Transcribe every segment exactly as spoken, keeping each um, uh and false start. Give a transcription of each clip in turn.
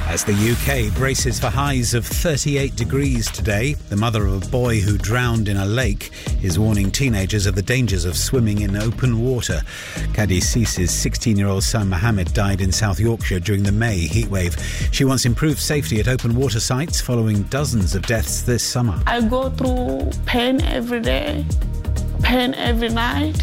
As the U K braces for highs of thirty-eight degrees today, the mother of a boy who drowned in a lake is warning teenagers of the dangers of swimming in open water. Kadi Cees's sixteen-year-old son Mohammed died in South Yorkshire during the May heatwave. She wants improved safety at open water sites following dozens of deaths this summer. I go through pain every day, pain every night,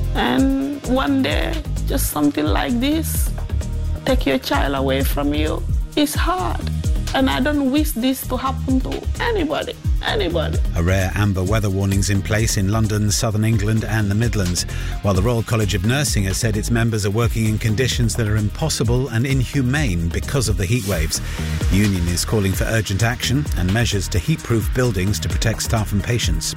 and one day, just something like this, take your child away from you. It's hard, and I don't wish this to happen to anybody, anybody. A rare amber weather warning's in place in London, southern England and the Midlands, while the Royal College of Nursing has said its members are working in conditions that are impossible and inhumane because of the heat waves. The union is calling for urgent action and measures to heat-proof buildings to protect staff and patients.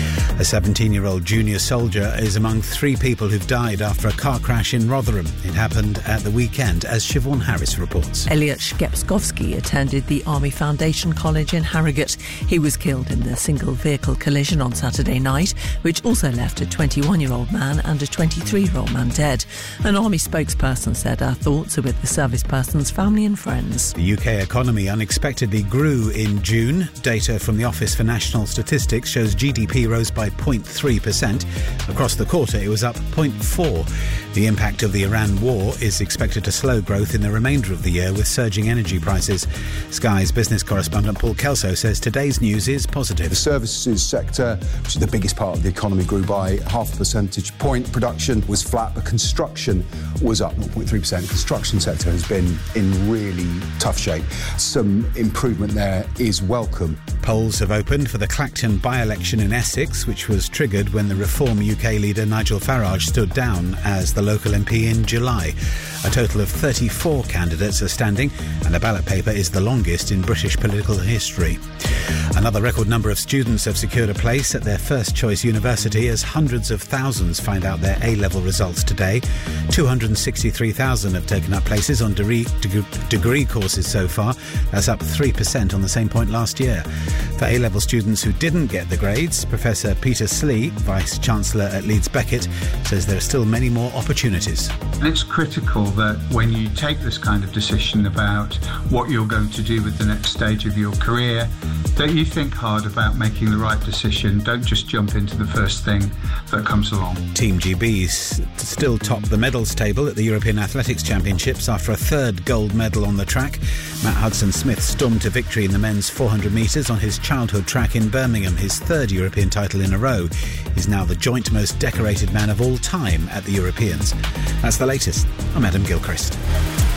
A seventeen-year-old junior soldier is among three people who've died after a car crash in Rotherham. It happened at the weekend, as Siobhan Harris reports. Elliot Shkepskovsky attended the Army Foundation College in Harrogate. He was killed in the single-vehicle collision on Saturday night, which also left a twenty-one-year-old man and a twenty-three-year-old man dead. An Army spokesperson said our thoughts are with the service person's family and friends. The U K economy unexpectedly grew in June. Data from the Office for National Statistics shows G D P rose by zero point three percent. Across the quarter, it was up zero point four. The impact of the Iran war is expected to slow growth in the remainder of the year with surging energy prices. Sky's business correspondent Paul Kelso says today's news is positive. The services sector, which is the biggest part of the economy, grew by half a percentage point. Production was flat, but construction was up zero point three percent. The construction sector has been in really tough shape. Some improvement there is welcome. Polls have opened for the Clacton by-election in Essex, which was triggered when the Reform U K leader Nigel Farage stood down as the local M P in July. A total of thirty-four candidates are standing, and a ballot paper is the longest in British political history. Another record number of students have secured a place at their first choice university as hundreds of thousands find out their A-level results today. two hundred sixty-three thousand have taken up places on degree, degree courses so far. That's up three percent on the same point last year. For A-level students who didn't get the grades, Professor Peter Slee, Vice-Chancellor at Leeds Beckett, says there are still many more opportunities. And it's critical that when you take this kind of decision about what you're going to do with the next stage of your career, that you think hard about making the right decision. Don't just jump into the first thing that comes along. Team G B still top the medals table at the European Athletics Championships after a third gold medal on the track. Matt Hudson-Smith stormed to victory in the men's four hundred metres on his childhood track in Birmingham, his third European title in a row. He's now the joint most decorated man of all time at the Europeans. That's the latest. I'm Adam Gilchrist.